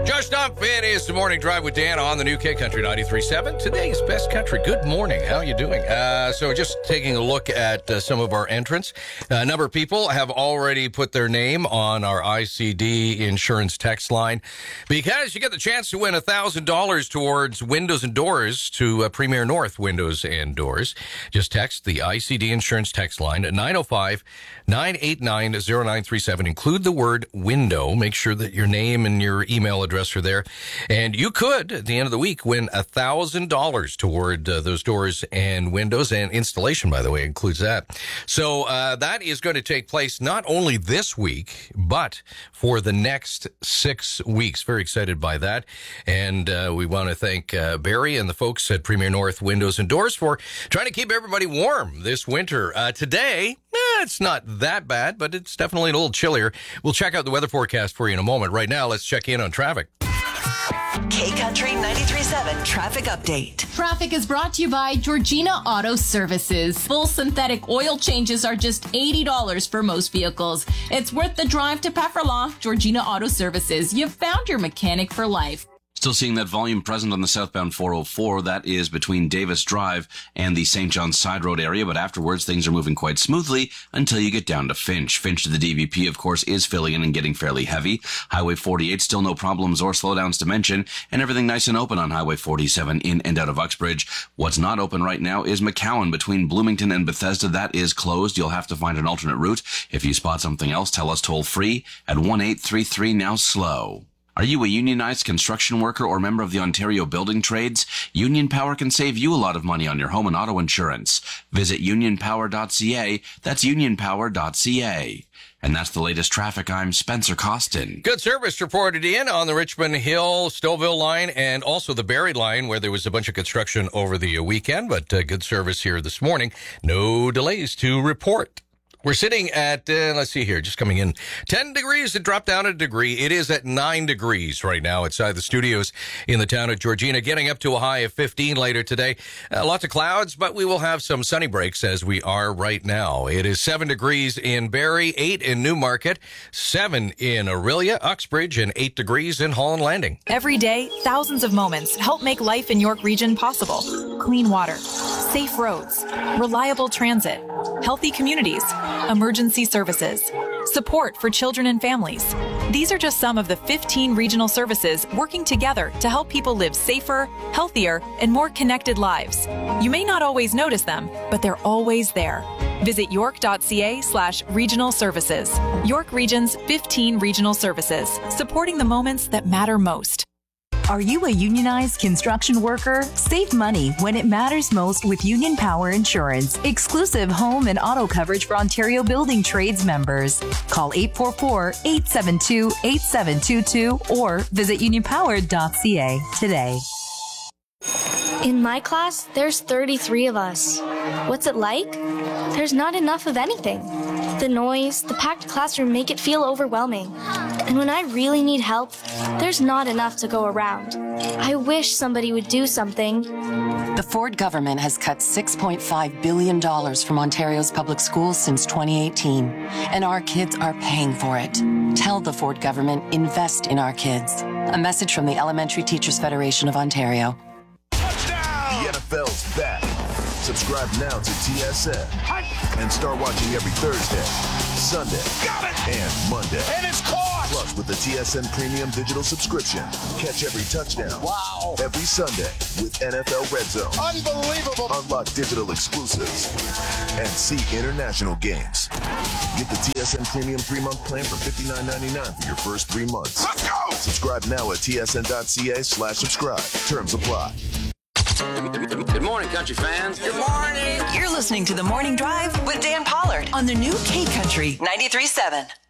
Just up, it is the Morning Drive with Dan on the new K Country 93.7. Today's best country. Good morning. How are you doing? So just taking a look at some of our entrants. A number of people have already put their name on our ICD insurance text line because you get the chance to win $1,000 towards windows and doors to Premier North Windows and Doors. Just text the ICD insurance text line at 905-989-0937. Include the word window. Make sure that your name and your email address are there. And you could, at the end of the week, win $1,000 toward those doors and windows. And installation, by the way, includes that. So that is going to take place not only this week, but for the next 6 weeks. Very excited by that. And we want to thank Barry and the folks at Premier North Windows and Doors for trying to keep everybody warm this winter. Today, it's not that bad, but it's definitely a little chillier. We'll check out the weather forecast for you in a moment. Right now, let's check in on traffic. K Country 93.7 traffic update. Traffic is brought to you by Georgina Auto Services. Full synthetic oil changes are just $80 for most vehicles. It's worth the drive to Pefferlaw. Georgina Auto Services. You've found your mechanic for life. Still seeing that volume present on the southbound 404. That is between Davis Drive and the St. John's Side Road area, but afterwards things are moving quite smoothly until you get down to Finch. Finch to the DVP, of course, is filling in and getting fairly heavy. Highway 48, still no problems or slowdowns to mention, and everything nice and open on Highway 47 in and out of Uxbridge. What's not open right now is McCowan between Bloomington and Bethesda. That is closed. You'll have to find an alternate route. If you spot something else, tell us toll free at 1-833 now slow. Are you a unionized construction worker or member of the Ontario Building Trades? Union Power can save you a lot of money on your home and auto insurance. Visit unionpower.ca. That's unionpower.ca. And that's the latest traffic. I'm Spencer Costin. Good service reported in on the Richmond Hill, Stouffville line and also the Barrie line where there was a bunch of construction over the weekend, but good service here this morning. No delays to report. We're sitting at, let's see here, just coming in 10 degrees. It dropped down a degree. It is at 9 degrees right now outside the studios in the town of Georgina, getting up to a high of 15 later today. Lots of clouds, but we will have some sunny breaks as we are right now. It is 7 degrees in Barrie, 8 in Newmarket, 7 in Orillia, Uxbridge, and 8 degrees in Holland Landing. Every day, thousands of moments help make life in York Region possible. Clean water, safe roads, reliable transit, healthy communities, emergency services, support for children and families. These are just some of the 15 regional services working together to help people live safer, healthier, and more connected lives. You may not always notice them, but they're always there. Visit york.ca/regional services. York Region's 15 regional services, supporting the moments that matter most. Are you a unionized construction worker? Save money when it matters most with Union Power Insurance. Exclusive home and auto coverage for Ontario Building Trades members. Call 844-872-8722 or visit unionpower.ca today. In my class, there's 33 of us. What's it like? There's not enough of anything. The noise, the packed classroom make it feel overwhelming. And when I really need help, there's not enough to go around. I wish somebody would do something. The Ford government has cut $6.5 billion from Ontario's public schools since 2018, and our kids are paying for it. Tell the Ford government, invest in our kids. A message from the Elementary Teachers Federation of Ontario. The NFL's back. Subscribe now to TSN and start watching every Thursday, Sunday, and Monday. And it's caught! Plus, with the TSN Premium Digital subscription, catch every touchdown. Wow! Every Sunday with NFL Red Zone. Unbelievable! Unlock digital exclusives and see international games. Get the TSN Premium 3-month plan for $59.99 for your first 3 months. Let's go! Subscribe now at tsn.ca/subscribe. Terms apply. Good morning, country fans. Good morning. You're listening to The Morning Drive with Dan Pollard on the new K Country 93.7.